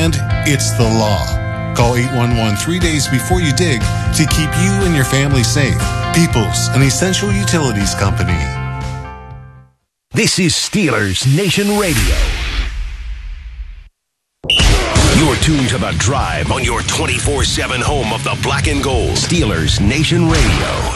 And it's the law. Call 811 3 days before you dig to keep you and your family safe. Peoples, an essential utilities company. This is Steelers Nation Radio. You're tuned to The Drive on your 24/7 home of the black and gold. Steelers Nation Radio.